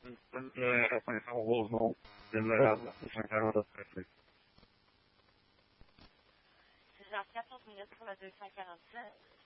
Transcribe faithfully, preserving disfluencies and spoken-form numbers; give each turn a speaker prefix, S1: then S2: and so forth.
S1: Perché è famoso delle cent quarante-sept.
S2: C'est genre quatorze minutes pour le deux cent quarante-sept.